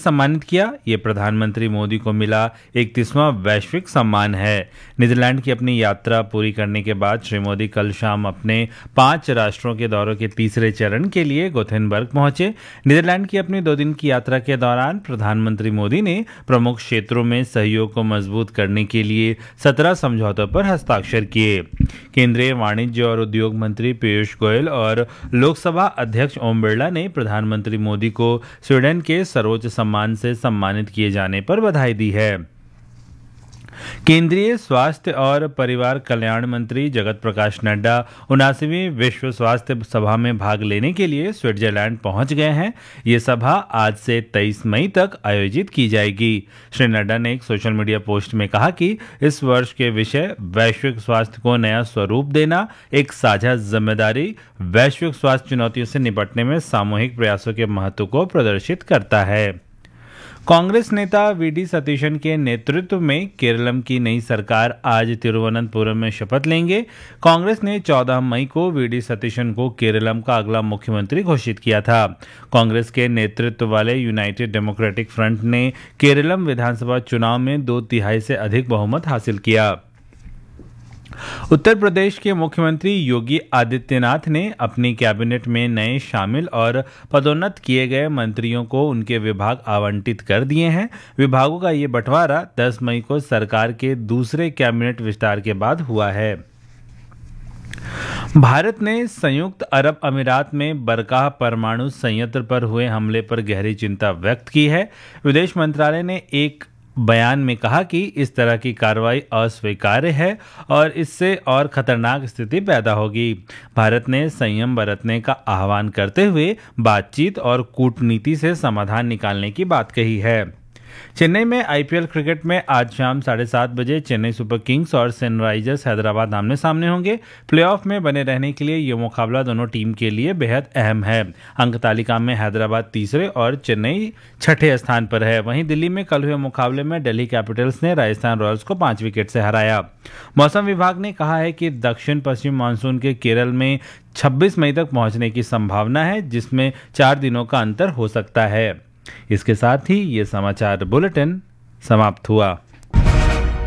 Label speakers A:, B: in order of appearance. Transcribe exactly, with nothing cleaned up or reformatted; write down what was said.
A: सम्मानित किया। ये प्रधानमंत्री मोदी को मिला इकतीसवां वैश्विक सम्मान है। नीदरलैंड की अपनी यात्रा पूरी करने के बाद श्री मोदी कल शाम अपने पांच राष्ट्रों के दौरे के तीसरे चरण के लिए गोथेनबर्ग पहुंचे। नीदरलैंड की अपनी दो दिन की यात्रा के दौरान प्रधानमंत्री मोदी ने प्रमुख क्षेत्रों में सहयोग को मजबूत करने के लिए सत्रह समझौतों पर हस्ताक्षर किए। केंद्रीय वाणिज्य और उद्योग मंत्री पीयूष गोयल और लोकसभा अध्यक्ष ओम बिरला ने प्रधानमंत्री मोदी को स्वीडन के सर्वोच्च सम्मान से सम्मानित किए जाने पर बधाई दी है। केंद्रीय स्वास्थ्य और परिवार कल्याण मंत्री जगत प्रकाश नड्डा उनासीवीं विश्व स्वास्थ्य सभा में भाग लेने के लिए स्विट्जरलैंड पहुंच गए हैं। ये सभा आज से तेईस मई तक आयोजित की जाएगी। श्री नड्डा ने एक सोशल मीडिया पोस्ट में कहा कि इस वर्ष के विषय वैश्विक स्वास्थ्य को नया स्वरूप देना, एक साझा जिम्मेदारी, वैश्विक स्वास्थ्य चुनौतियों से निपटने में सामूहिक प्रयासों के महत्व को प्रदर्शित करता है। कांग्रेस नेता वी डी सतीशन के नेतृत्व में केरलम की नई सरकार आज तिरुवनंतपुरम में शपथ लेंगे। कांग्रेस ने चौदह मई को वी डी सतीशन को केरलम का अगला मुख्यमंत्री घोषित किया था। कांग्रेस के नेतृत्व वाले यूनाइटेड डेमोक्रेटिक फ्रंट ने केरलम विधानसभा चुनाव में दो तिहाई से अधिक बहुमत हासिल किया। उत्तर प्रदेश के मुख्यमंत्री योगी आदित्यनाथ ने अपनी कैबिनेट में नए शामिल और पदोन्नत किए गए मंत्रियों को उनके विभाग आवंटित कर दिए हैं। विभागों का ये बंटवारा दस मई को सरकार के दूसरे कैबिनेट विस्तार के बाद हुआ है। भारत ने संयुक्त अरब अमीरात में बरकाह परमाणु संयंत्र पर हुए हमले पर गहरी चिंता व्यक्त की है। विदेश मंत्रालय ने एक बयान में कहा कि इस तरह की कार्रवाई अस्वीकार्य है और इससे और खतरनाक स्थिति पैदा होगी। भारत ने संयम बरतने का आह्वान करते हुए बातचीत और कूटनीति से समाधान निकालने की बात कही है। चेन्नई में आई पी एल क्रिकेट में आज शाम साढ़े सात बजे चेन्नई सुपर किंग्स और सनराइजर्स हैदराबाद आमने सामने होंगे। प्लेऑफ में बने रहने के लिए ये मुकाबला दोनों टीम के लिए बेहद अहम है। अंक तालिका में हैदराबाद तीसरे और चेन्नई छठे स्थान पर है। वहीं दिल्ली में कल हुए मुकाबले में दिल्ली कैपिटल्स ने राजस्थान रॉयल्स को पांच विकेट से हराया। मौसम विभाग ने कहा है कि दक्षिण पश्चिम मानसून के केरल में छब्बीस मई तक पहुंचने की संभावना है, जिसमें चार दिनों का अंतर हो सकता है। इसके साथ ही ये समाचार बुलेटिन समाप्त हुआ।